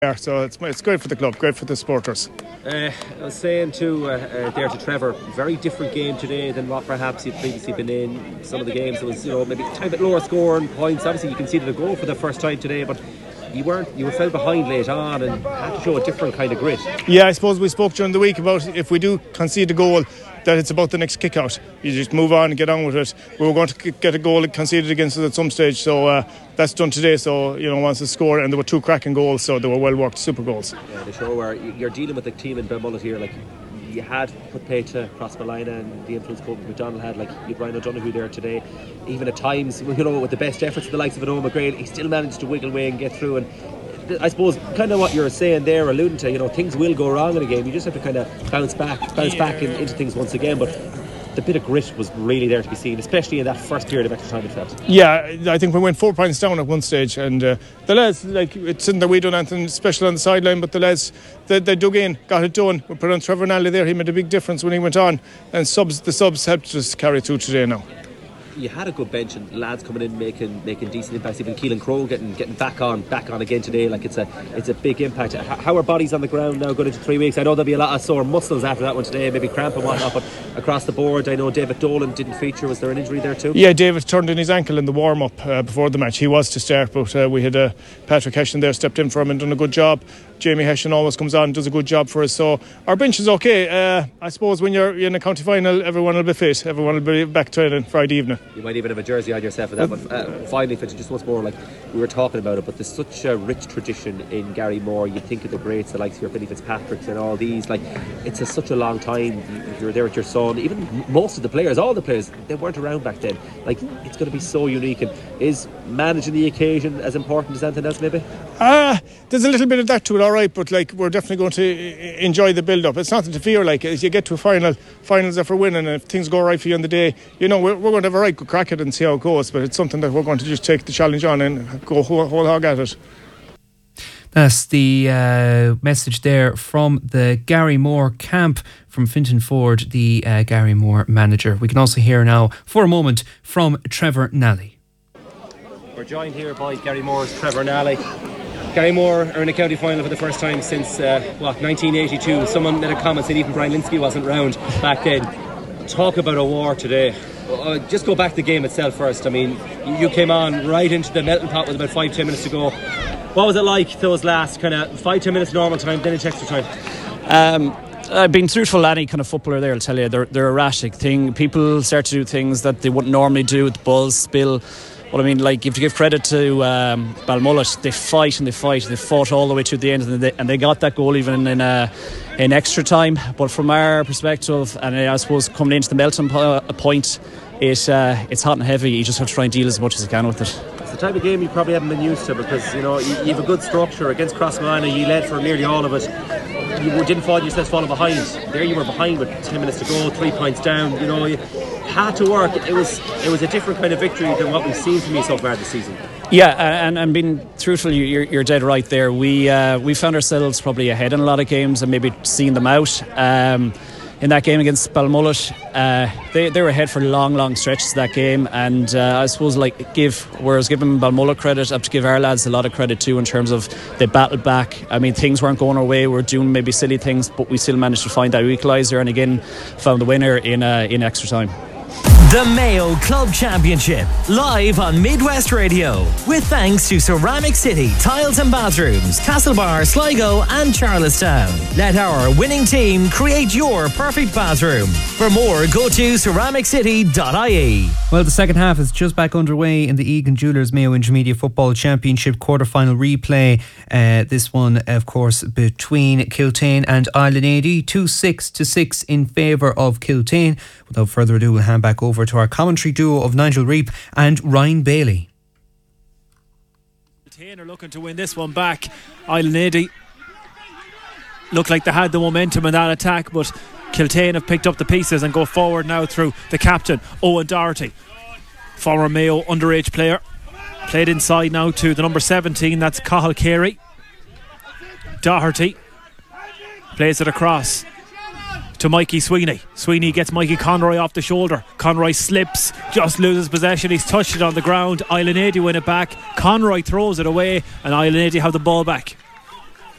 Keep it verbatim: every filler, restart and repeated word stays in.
So it's it's great for the club, great for the supporters. Uh, I was saying to uh, uh, there to Trevor, very different game today than what perhaps you've previously been in. Some of the games it was, you know, maybe a tiny bit lower scoring points. Obviously, you conceded a goal for the first time today, but you weren't. You were fell behind late on and had to show a different kind of grit. Yeah, I suppose we spoke during the week about if we do concede a goal, that it's about the next kick out. You just move on and get on with it. We were going to get a goal conceded against us at some stage, so uh, that's done today. So, you know, once the score, and there were two cracking goals, so they were well worked, super goals. Yeah, they show where you're dealing with the team in Belmullet here, like you had put pay to Crossmolina and the influence Kobe McDonald had, like you'd Ryan O'Donoghue there today. Even at times, you know, with the best efforts of the likes of Owen McGrail, he still managed to wiggle away and get through. And I suppose kind of what you're saying there, alluding to, you know, things will go wrong in a game. You just have to kind of bounce back, bounce yeah. back in, into things once again. But the bit of grit was really there to be seen, especially in that first period of extra time, it felt. Yeah, I think we went four points down at one stage, and uh, the lads, like, it's in that we done anything special on the sideline, but the lads, they, they dug in, got it done. We put on Trevor Nally there, he made a big difference when he went on, and subs, the subs helped us carry through today now. You had a good bench and lads coming in making making decent impacts. Even Keelan Crowe getting getting back on back on again today. Like it's a it's a big impact. How are bodies on the ground now going into three weeks? I know there'll be a lot of sore muscles after that one today, maybe cramp and whatnot. But across the board, I know David Dolan didn't feature. Was there an injury there too? Yeah, David turned in his ankle in the warm up uh, before the match. He was to start, but uh, we had uh, Patrick Hession there stepped in for him and done a good job. Jamie Hession always comes on and does a good job for us. So our bench is okay. Uh, I suppose when you're in a county final, everyone will be fit. Everyone will be back training Friday evening. You might even have a jersey on yourself for that. But uh, finally, Fitch, just once more, like we were talking about it, but there's such a rich tradition in Garrymore. You think of the greats, the likes of your Billy Fitzpatricks and all these. Like it's a, such a long time. You were there with your son. Even most of the players, all the players, they weren't around back then. Like it's going to be so unique. And is managing the occasion as important as anything else, maybe? Ah, uh, there's a little bit of that to it, all right. But like we're definitely going to enjoy the build-up. It's nothing to fear. Like as you get to a final, finals are for winning. And if things go right for you on the day, you know we're, we're going to have a right good crack at it and see how it goes. But it's something that we're going to just take the challenge on and go whole, whole hog at it. That's the uh, message there from the Garrymore camp from Fintan Ford, the uh, Garrymore manager. We can also hear now, for a moment, from Trevor Nally. We're joined here by Garrymore's Trevor Nally. Garrymore are in a county final for the first time since, uh, what, nineteen eighty-two. Someone made a comment, said even Brian Linsky wasn't round back then. Talk about a war today. Uh, just go back to the game itself first. I mean, you came on right into the melting pot with about five, ten minutes to go. What was it like those last kind of five, ten minutes normal time, then into extra time? Um, I've been truthful, any kind of footballer there, I'll tell you, they're, they're erratic thing. People start to do things that they wouldn't normally do with the balls, spill. Well, I mean, like, you have to give credit to um, Balmullet. They fight and they fight. They fought all the way to the end, and they, and they got that goal even in uh, in extra time. But from our perspective, and I suppose coming into the melting po- point, it uh, it's hot and heavy. You just have to try and deal as much as you can with it. It's the type of game you probably haven't been used to, because you know you, you have a good structure. Against Crossmolina, you led for nearly all of it. You didn't find yourself falling behind. There you were behind with ten minutes to go, three points down. You know, you had to work. It was it was a different kind of victory than what we've seen from you so far this season. Yeah, and, and being truthful, you're, you're dead right there. We uh, we found ourselves probably ahead in a lot of games and maybe seeing them out. Um, in that game against Balmullet, uh, they, they were ahead for long, long stretches of that game, and uh, I suppose like give whereas giving Balmullet credit, I have to give our lads a lot of credit too in terms of they battled back. I mean, things weren't going our way, we were doing maybe silly things, but we still managed to find that equaliser and again found the winner in uh, in extra time. The Mayo Club Championship, live on Midwest Radio, with thanks to Ceramic City Tiles and Bathrooms, Castlebar, Sligo and Charlestown. Let our winning team create your perfect bathroom. For more, go to ceramic city dot I E. Well, the second half is just back underway in the Egan Jewellers Mayo Intermediate Football Championship quarter-final replay. Uh, this one, of course, between Kiltane and Island eighty, two six to six in favour of Kiltane. Without further ado, we'll hand back over to our commentary duo of Nigel Reap and Ryan Bailey. Kiltane are looking to win this one back. Island eighty looked like they had the momentum in that attack, but Kiltane have picked up the pieces and go forward now through the captain, Owen Doherty, former Mayo underage player. Played inside now to the number seventeen, that's Cathal Carey. Doherty plays it across to Mikey Sweeney. Sweeney gets Mikey Conroy off the shoulder. Conroy slips, just loses possession. He's touched it on the ground. Island eighty win it back. Conroy throws it away and Island eighty have the ball back.